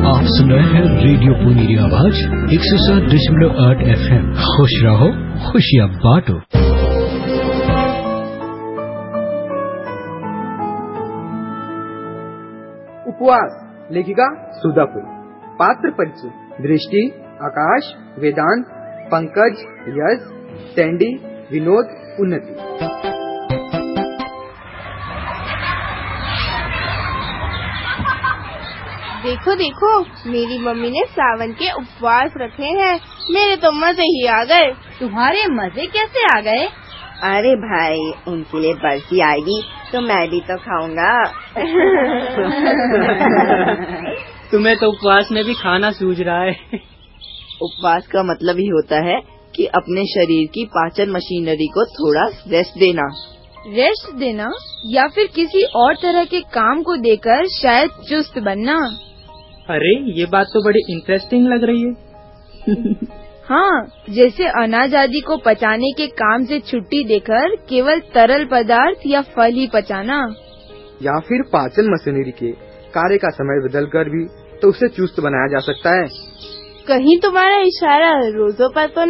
आप सुन रहे हैं रेडियो पुनीरी आवाज 107.8 FM। खुश रहो, खुशियाँ बांटो। उपवास, लेखिका सुधापुर। पात्र परिचय: दृष्टि, आकाश, वेदांत, पंकज, यश, सैंडी, विनोद, उन्नति। देखो देखो, मेरी मम्मी ने सावन के उपवास रखे हैं। मेरे तो मजे ही आ गए। तुम्हारे मजे कैसे आ गए? अरे भाई, उनके लिए बर्फी आएगी तो मैं भी तो खाऊंगा। तुम्हें तो उपवास में भी खाना सूझ रहा है। उपवास का मतलब ही होता है कि अपने शरीर की पाचन मशीनरी को थोड़ा रेस्ट देना। रेस्ट देना या फिर किसी और तरह के काम को देकर शायद चुस्त बनना। अरे, ये बात तो बड़ी इंटरेस्टिंग लग रही है। हाँ, जैसे अनाज आदि को पचाने के काम से छुट्टी देकर केवल तरल पदार्थ या फल ही पचाना। या फिर पाचन मशीनरी के कार्य का समय बदलकर भी तो उसे चुस्त बनाया जा सकता है। कहीं तुम्हारा इशारा रोजों पर तो